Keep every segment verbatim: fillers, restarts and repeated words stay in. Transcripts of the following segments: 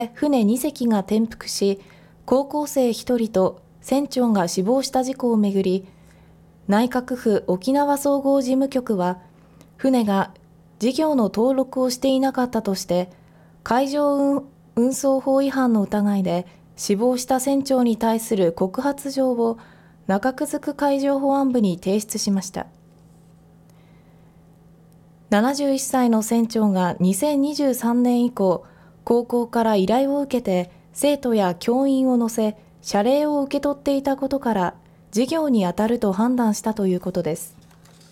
船に隻が転覆し、高校生ひとりと船長が死亡した事故をめぐり、内閣府沖縄総合事務局は、船が事業の登録をしていなかったとして、海上運運送法違反の疑いで死亡した船長に対する告発状を中城海上保安部に提出しました。ななじゅういっさいの船長がにせんにじゅうさんねん以降、高校から依頼を受けて生徒や教員を乗せ、謝礼を受け取っていたことから事業に当たると判断したということです。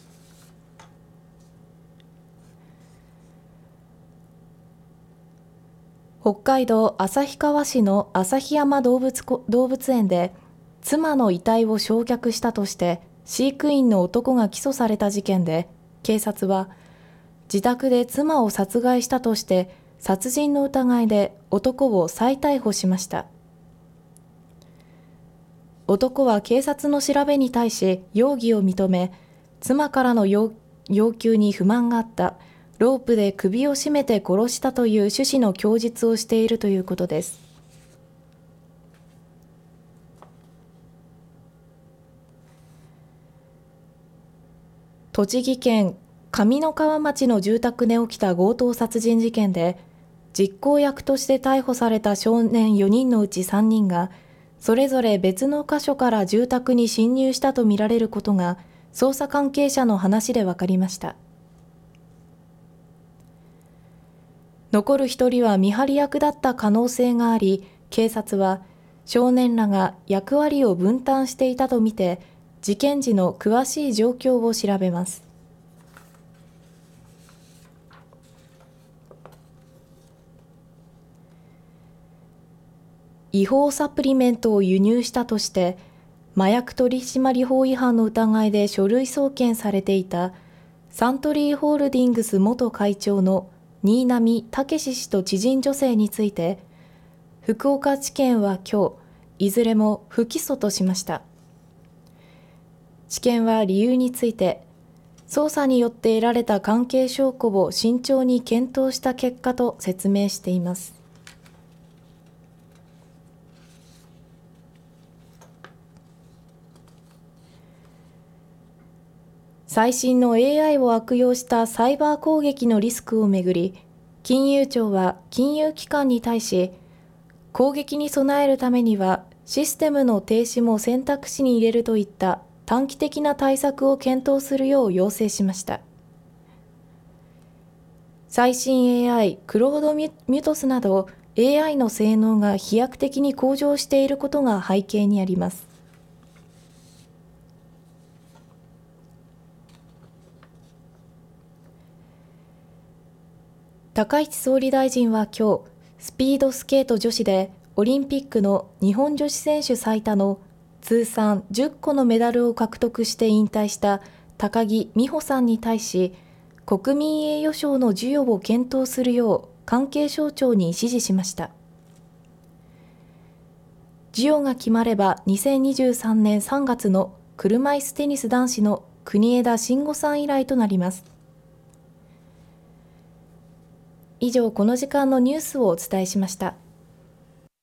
北海道旭川市の旭山動物こ動物園で妻の遺体を焼却したとして飼育員の男が起訴された事件で、警察は自宅で妻を殺害したとして殺人の疑いで男を再逮捕しました。男は警察の調べに対し容疑を認め、妻からの要要求に不満があった、ロープで首を絞めて殺したという趣旨の供述をしているということです。栃木県上三川町の住宅で起きた強盗殺人事件で、実行役として逮捕された少年よにんのうちさんにんが、それぞれ別の箇所から住宅に侵入したとみられることが、捜査関係者の話で分かりました。残るひとりは見張り役だった可能性があり、警察は少年らが役割を分担していたとみて、事件時の詳しい状況を調べます。違法サプリメントを輸入したとして麻薬取締法違反の疑いで書類送検されていたサントリーホールディングス元会長の新浪剛史氏と知人女性について、福岡地検は今日いずれも不起訴としました。地検は理由について、捜査によって得られた関係証拠を慎重に検討した結果と説明しています。最新の エーアイ を悪用したサイバー攻撃のリスクをめぐり、金融庁は金融機関に対し、攻撃に備えるためにはシステムの停止も選択肢に入れるといった短期的な対策を検討するよう要請しました。最新 エーアイ、クロードミュトスなど エーアイ の性能が飛躍的に向上していることが背景にあります。高市総理大臣は今日、スピードスケート女子でオリンピックの日本女子選手最多の通算じゅっこのメダルを獲得して引退した高木美帆さんに対し、国民栄誉賞の授与を検討するよう関係省庁に指示しました。授与が決まればにせんにじゅうさんねんさんがつの車いすテニス男子の国枝慎吾さん以来となります。以上、この時間のニュースをお伝えしました。